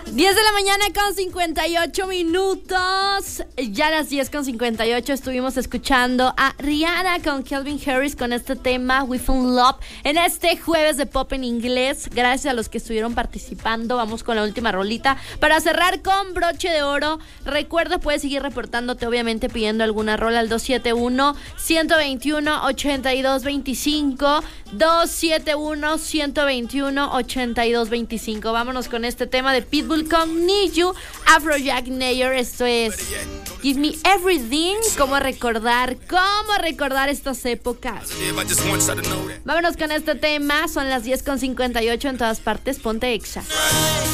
10 de la mañana con 58 minutos. Ya a las 10 con 58 estuvimos escuchando a Rihanna con Calvin Harris con este tema We Found Love en este jueves de pop en inglés. Gracias a los que estuvieron participando. Vamos con la última rolita para cerrar con broche de oro. Recuerda, puedes seguir reportándote, obviamente pidiendo alguna rola al 271-121-8225 271-121-8225. Vámonos con este tema de Pitbull con Need You, Afrojack Nayer. Esto es Give Me Everything. ¿Cómo recordar estas épocas? Vámonos con este tema. Son las 10:58 en todas partes. Ponte Exa.